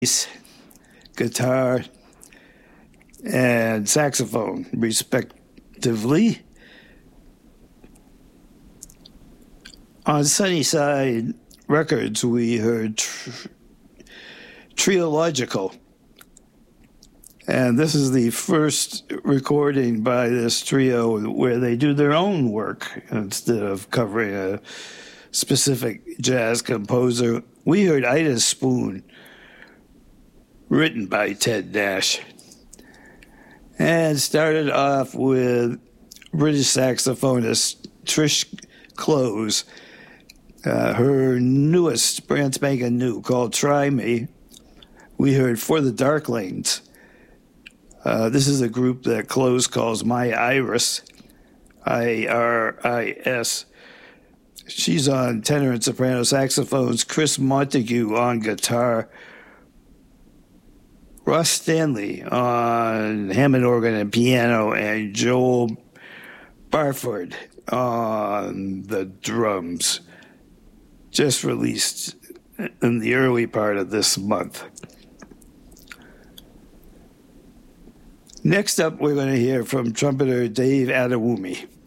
bass, guitar, and saxophone, respectively. On Sunnyside Records, we heard Triological. And this is the first recording by this trio where they do their own work instead of covering a specific jazz composer. We heard Ida Spoon, written by Ted Nash. And started off with British saxophonist Trish Close, her newest, brand spanking new, called Try Me. We heard For the Darklings. This is a group that Close calls My Iris, I-R-I-S. She's on tenor and soprano saxophones, Chris Montague on guitar, Ross Stanley on Hammond organ and piano, and Joel Barford on the drums. Just released in the early part of this month. Next up, we're going to hear from trumpeter Dave Adewumi.